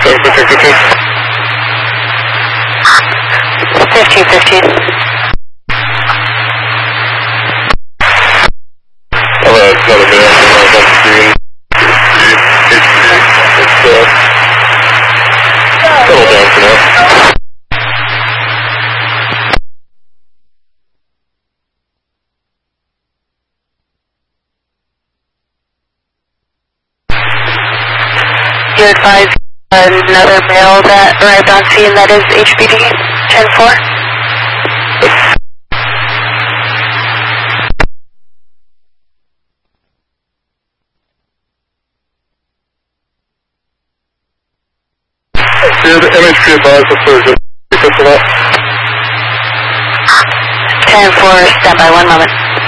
1515. Alright, another man on the screen. Settle down for now. You advise another male that arrived on scene that is HPD 10-4? Did MHP advise the surgeon? Because of that? 10-4, stand by 1 moment.